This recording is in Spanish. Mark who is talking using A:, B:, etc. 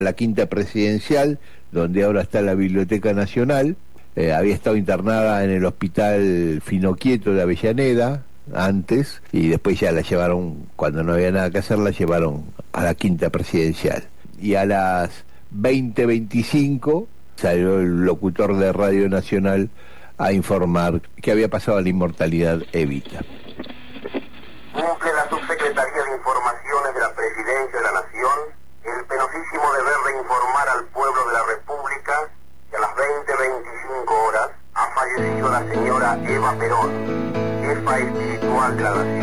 A: la Quinta Presidencial, donde ahora está la Biblioteca Nacional. Había estado internada en el Hospital Finoquieto de Avellaneda antes, y después ya la llevaron, cuando no había nada que hacer, la llevaron a la Quinta Presidencial. Y a las 20:25 salió el locutor de Radio Nacional a informar que había pasado a la inmortalidad Evita.
B: Cumple la Subsecretaría de Informaciones de la Presidencia de la Nación el penosísimo deber de informar al pueblo de la República que a las 20:25 horas ha fallecido la señora Eva Perón, jefa espiritual de la Nación.